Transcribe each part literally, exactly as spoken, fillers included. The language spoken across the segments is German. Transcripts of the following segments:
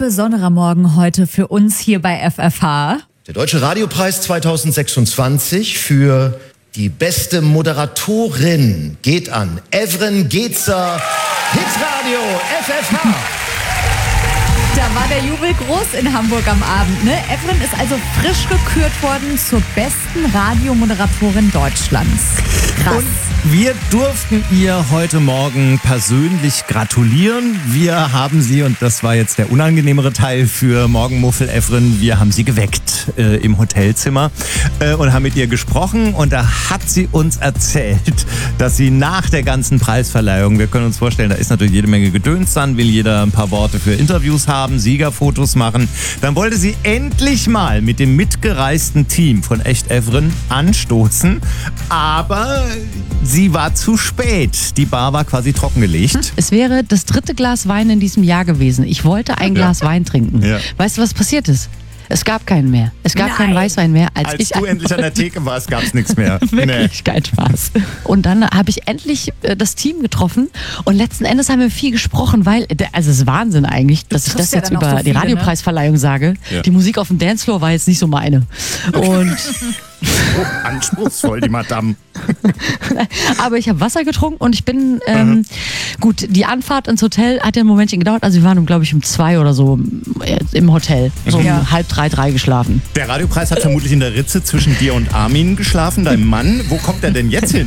besonderer Morgen heute für uns hier bei F F H. Der Deutsche Radiopreis zweitausendsechsundzwanzig für die beste Moderatorin geht an Evren Gezer, Hitradio F F H. Da war der Jubel groß in Hamburg am Abend. Ne? Evren ist also frisch gekürt worden zur besten Radiomoderatorin Deutschlands. Krass. Und wir durften ihr heute Morgen persönlich gratulieren. Wir haben sie, und das war jetzt der unangenehmere Teil für Morgenmuffel Evren, wir haben sie geweckt äh, im Hotelzimmer äh, und haben mit ihr gesprochen. Und da hat sie uns erzählt, dass sie nach der ganzen Preisverleihung, wir können uns vorstellen, da ist natürlich jede Menge Gedöns dann, will jeder ein paar Worte für Interviews haben, Siegerfotos machen. Dann wollte sie endlich mal mit dem mitgereisten Team von Echt Evren anstoßen, aber sie war zu spät. Die Bar war quasi trockengelegt. Es wäre das dritte Glas Wein in diesem Jahr gewesen. Ich wollte ein Glas ja. Wein trinken. Ja. Weißt du, was passiert ist? Es gab keinen mehr. Es gab Nein. keinen Weißwein mehr. Als, als ich du endlich an der Theke warst, gab es nichts mehr. Wirklich, nee. Kein Spaß. Und dann habe ich endlich äh, das Team getroffen und letzten Endes haben wir viel gesprochen, weil, also es ist Wahnsinn eigentlich, dass ich das ja jetzt über so viele, die Radiopreisverleihung ne? sage. Ja. Die Musik auf dem Dancefloor war jetzt nicht so meine. Und oh, anspruchsvoll, die Madame. Aber ich habe Wasser getrunken und ich bin, ähm, mhm. gut, die Anfahrt ins Hotel hat ja ein Momentchen gedauert, also wir waren, glaube ich, um zwei oder so im Hotel, so um ja. halb drei, drei geschlafen. Der Radiopreis hat vermutlich in der Ritze zwischen dir und Armin geschlafen, deinem Mann. Wo kommt er denn jetzt hin?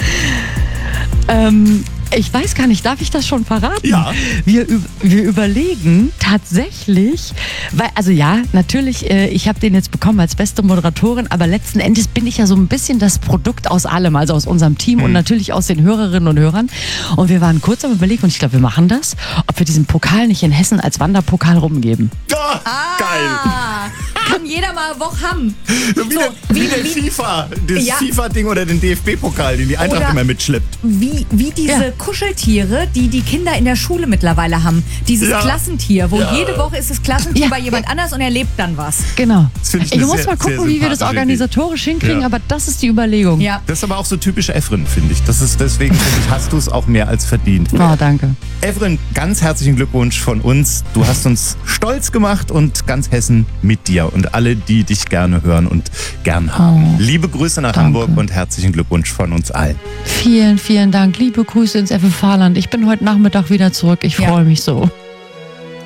ähm... Ich weiß gar nicht, darf ich das schon verraten? Ja. Wir, wir überlegen tatsächlich, weil, also ja, natürlich, äh, ich habe den jetzt bekommen als beste Moderatorin, aber letzten Endes bin ich ja so ein bisschen das Produkt aus allem, also aus unserem Team hm. und natürlich aus den Hörerinnen und Hörern. Und wir waren kurz am Überlegen und ich glaube, wir machen das, ob wir diesen Pokal nicht in Hessen als Wanderpokal rumgeben. Oh, ah, geil. Kann jeder mal Woche haben. So wie, so, der, wie, wie der wie, FIFA, das ja. FIFA-Ding oder den D F B-Pokal, den die Eintracht oder immer mitschleppt. Wie, wie diese ja. Kuscheltiere, die die Kinder in der Schule mittlerweile haben. Dieses ja. Klassentier, wo ja. jede Woche ist das Klassentier ja. bei jemand anders und erlebt dann was. Genau. Ich, ich muss sehr, mal gucken, wie wir das organisatorisch hinkriegen, ja. aber das ist die Überlegung. Ja. Das ist aber auch so typisch Evren, finde ich. Das ist, deswegen find ich, hast du es auch mehr als verdient. Oh, danke. Evren, ganz herzlichen Glückwunsch von uns. Du hast uns stolz gemacht und ganz Hessen mit dir und alle, die dich gerne hören und gern haben. Oh, Liebe Grüße nach danke. Hamburg und herzlichen Glückwunsch von uns allen. Vielen, vielen Dank. Liebe Grüße ins F F H-Land. Ich bin heute Nachmittag wieder zurück. Ich freue ja. mich so.